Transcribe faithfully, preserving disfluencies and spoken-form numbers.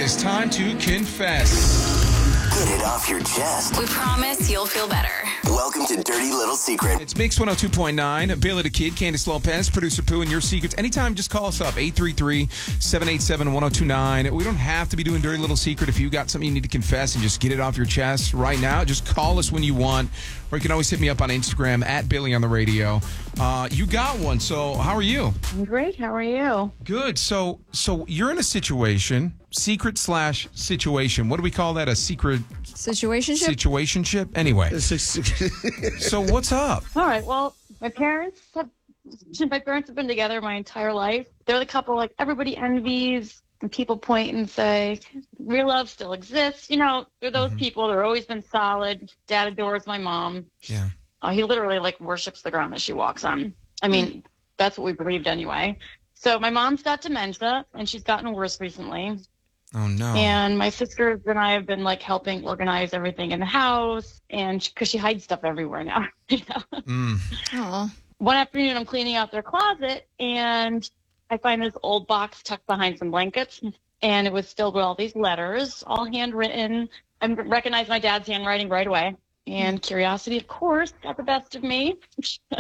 is time to confess. Get it off your chest. We promise you'll feel better. Welcome to Dirty Little Secret. It's Mix one oh two point nine. Bailey the Kid, Candace Lopez, Producer Pooh, and your secrets. Anytime, just call us up, eight three three, seven eight seven, one oh two nine. We don't have to be doing Dirty Little Secret. If you got something you need to confess and just get it off your chest right now, just call us when you want. Or you can always hit me up on Instagram, at Billy on the radio. Uh, you got one, so how are you? I'm great. How are you? Good. So so you're in a situation, secret slash situation. What do we call that? A secret Situationship? situationship? Anyway. So what's up? All right. Well, my parents have my parents have been together my entire life. They're the couple like everybody envies, and people point and say, real love still exists. You know, they're those Mhm. people. They're always been solid. Dad adores my mom. Yeah. Uh, he literally like worships the ground that she walks on. I mean, that's what we believed anyway. So my mom's got dementia, and she's gotten worse recently. Oh, no. And my sisters and I have been like helping organize everything in the house, and because she, she hides stuff everywhere now. You know? Mm. Oh. One afternoon, I'm cleaning out their closet, and I find this old box tucked behind some blankets, and it was filled with all these letters, all handwritten. I recognized my dad's handwriting right away, and curiosity, of course, got the best of me.